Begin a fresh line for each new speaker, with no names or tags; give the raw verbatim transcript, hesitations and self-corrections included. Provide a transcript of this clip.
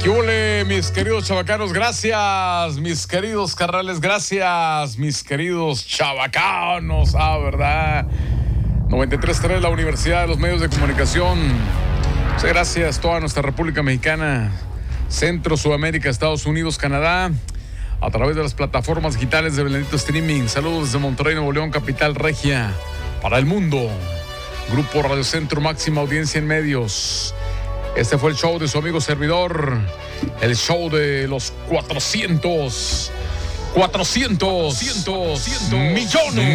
¿Qué ole, mis queridos chavacanos? Gracias, mis queridos carnales, gracias, mis queridos chavacanos. Ah, ¿verdad? noventa y tres punto tres, la Universidad de los Medios de Comunicación. Muchas gracias a toda nuestra República Mexicana, Centro, Sudamérica, Estados Unidos, Canadá, a través de las plataformas digitales de Bendito Streaming. Saludos desde Monterrey, Nuevo León, capital regia, para el mundo. Grupo Radio Centro, máxima audiencia en medios. Este fue el show de su amigo servidor, el show de los cuatrocientos, cuatrocientos, cuatrocientos millones,